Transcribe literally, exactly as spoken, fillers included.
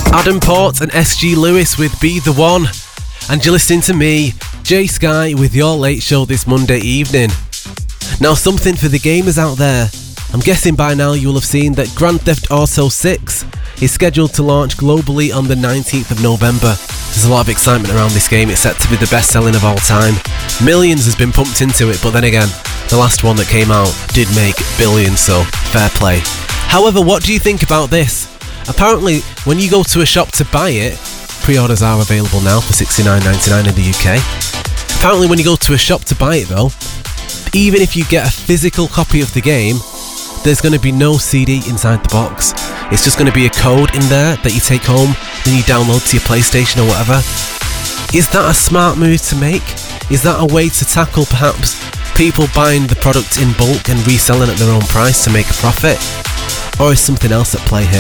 Adam Port and S G Lewis with Be The One. And you're listening to me, Jay Sky, with your late show this Monday evening. Now, something for the gamers out there. I'm guessing by now you will have seen that Grand Theft Auto six is scheduled to launch globally on the nineteenth of November. There's a lot of excitement around this game. It's set to be the best selling of all time. Millions has been pumped into it, but then again, the last one that came out did make billions, so fair play. However, what do you think about this? Apparently, when you go to a shop to buy it, pre-orders are available now for sixty-nine ninety-nine in the U K. Apparently, when you go to a shop to buy it though, even if you get a physical copy of the game, there's going to be no C D inside the box. It's just going to be a code in there that you take home, then you download to your PlayStation or whatever. Is that a smart move to make? Is that a way to tackle perhaps people buying the product in bulk and reselling at their own price to make a profit? Or is something else at play here?